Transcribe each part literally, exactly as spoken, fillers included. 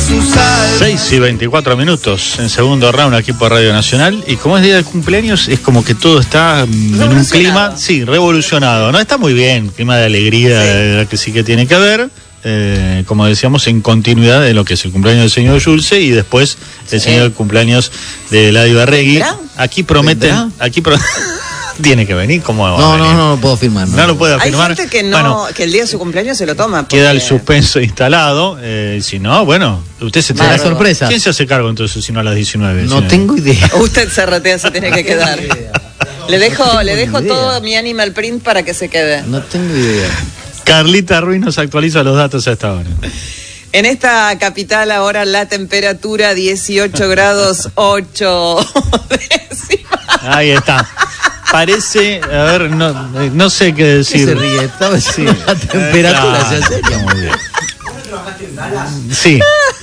seis y veinticuatro minutos en segundo round aquí por Radio Nacional. Y como es día de cumpleaños, es como que todo está en un clima, sí, revolucionado. No está muy bien, clima de alegría, sí, de, que sí que tiene que haber. Eh, como decíamos, en continuidad de lo que es el cumpleaños del señor Schulze y después el sí. señor cumpleaños de Eladio Arregui. Aquí prometen, aquí pro tiene que venir, ¿cómo va no, a venir? No, no, no puedo firmar. No, no lo puedo afirmar. Hay gente que no, bueno, que el día de su cumpleaños se lo toma. Porque... Queda el suspenso instalado. Eh, si no, bueno, usted se tiene. Mala sorpresa. ¿Quién se hace cargo entonces si no a las diecinueve? No si tengo no... idea. Usted Zarratea se tiene que quedar. Le dejo, no le dejo todo mi animal print para que se quede. No tengo idea. Carlita Ruiz nos actualiza los datos a esta hora. En esta capital ahora la temperatura dieciocho grados ocho décimas. Ahí está. Parece, a ver, no, no sé qué decir. ¿Qué se ríe? Estaba así. La temperatura eh, se acerca muy bien. Sí.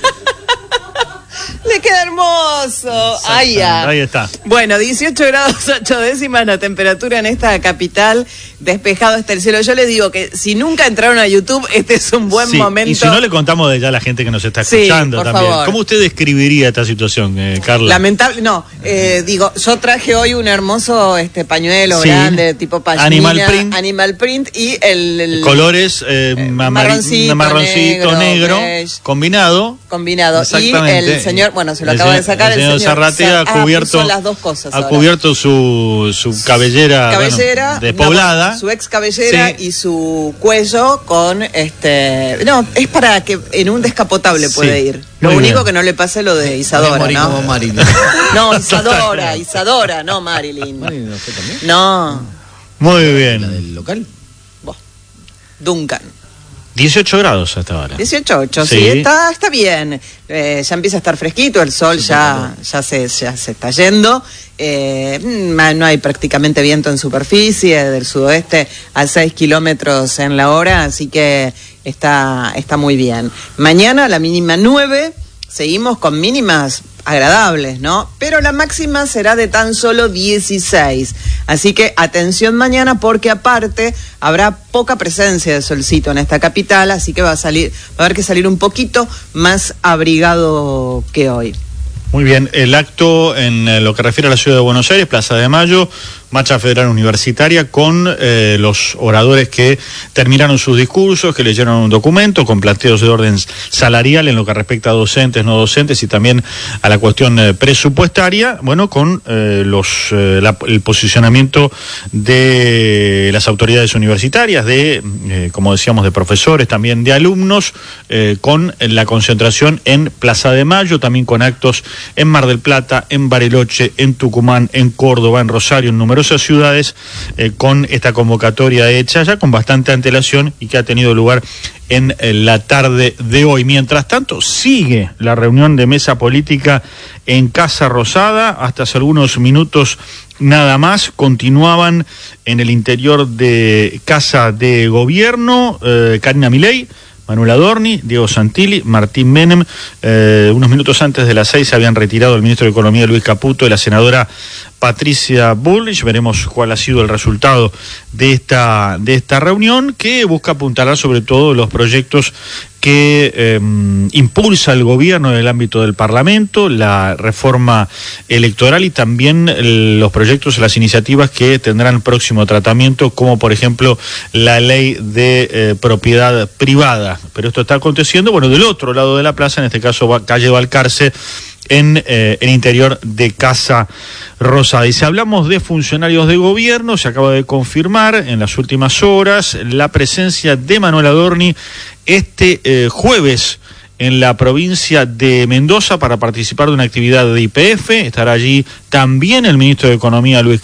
Le queda hermoso. Ahí ya. Ahí está. Bueno, dieciocho grados ocho décimas la temperatura en esta capital. Despejado está el cielo. Yo les digo que si nunca entraron a YouTube, este es un buen sí, momento. Y si no, le contamos de ya a la gente que nos está escuchando sí, por también. Favor. ¿Cómo usted describiría esta situación, eh, Carla? Lamentable, no, eh, digo, yo traje hoy un hermoso este pañuelo sí. grande, tipo pashmina, animal print, animal print y el, el colores eh, eh, marroncito, marroncito, negro, negro combinado. Combinado. Y el señor, bueno, se lo acaba de sacar el el señor Zarratea, ha cubierto ah, las dos cosas. Ha ahora. cubierto su, su cabellera, cabellera bueno, despoblada. No, su ex cabellera sí. y su cuello con este. No, es para que en un descapotable sí. puede ir. Lo Muy único bien. que no le pase lo de Isadora, ¿no? Como Marilyn. No, Isadora, Isadora, no Marilyn. Marilyn, ¿usted también? No. Muy bien. ¿La del local? Vos. Duncan. dieciocho grados hasta ahora. dieciocho ocho, sí, sí está, está bien. Eh, ya empieza a estar fresquito, el sol sí, ya, ya, se, ya se está yendo. Eh, no hay prácticamente viento en superficie, del sudoeste a seis kilómetros en la hora, así que está, está muy bien. Mañana la mínima nueve, seguimos con mínimas agradables, ¿no? Pero la máxima será de tan solo dieciséis. Así que atención mañana porque aparte habrá poca presencia de solcito en esta capital, así que va a salir, va a haber que salir un poquito más abrigado que hoy. Muy bien, el acto en lo que refiere a la ciudad de Buenos Aires, Plaza de Mayo, Marcha Federal Universitaria, con eh, los oradores que terminaron sus discursos, que leyeron un documento con planteos de orden salarial en lo que respecta a docentes, no docentes y también a la cuestión eh, presupuestaria, bueno, con eh, los eh, la, el posicionamiento de las autoridades universitarias, de, eh, como decíamos, de profesores, también de alumnos, eh, con la concentración en Plaza de Mayo, también con actos en Mar del Plata, en Bariloche, en Tucumán, en Córdoba, en Rosario, en numerosas ciudades, eh, con esta convocatoria hecha ya con bastante antelación y que ha tenido lugar en eh, la tarde de hoy. Mientras tanto, sigue la reunión de mesa política en Casa Rosada. Hasta hace algunos minutos nada más continuaban en el interior de Casa de Gobierno eh, Karina Milei, Manuel Adorni, Diego Santilli, Martín Menem. Eh, unos minutos antes de las seis se habían retirado el ministro de Economía Luis Caputo y la senadora Patricia Bullrich. Veremos cuál ha sido el resultado de esta, de esta reunión, que busca apuntalar sobre todo los proyectos que eh, impulsa el gobierno en el ámbito del Parlamento, la reforma electoral y también el, los proyectos, las iniciativas que tendrán próximo tratamiento, como por ejemplo la ley de eh, propiedad privada. Pero esto está aconteciendo, bueno, del otro lado de la plaza, en este caso calle Balcarce, en eh, el interior de Casa Rosada. Y si hablamos de funcionarios de gobierno, se acaba de confirmar en las últimas horas la presencia de Manuel Adorni este eh, jueves en la provincia de Mendoza para participar de una actividad de Y P F. Estará allí también el ministro de Economía Luis